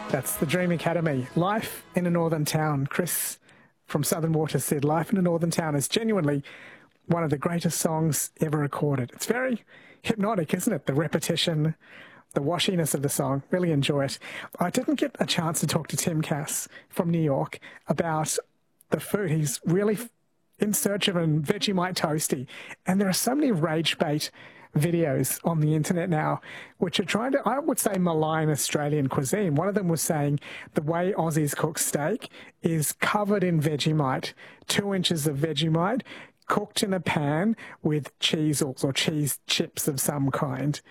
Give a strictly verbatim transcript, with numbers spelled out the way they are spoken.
That's the Dream Academy. Life in a Northern Town. Chris from Southern Waters said Life in a Northern Town is genuinely one of the greatest songs ever recorded. It's very hypnotic, isn't it? The repetition, the washiness of the song. Really enjoy it. I didn't get a chance to talk to Tim Cass from New York about the food. He's really in search of a Vegemite toasty. And there are so many rage bait videos on the internet now which are trying to, I would say, malign Australian cuisine. One of them was saying the way Aussies cook steak is covered in Vegemite, two inches of Vegemite, cooked in a pan with cheesels or cheese chips of some kind.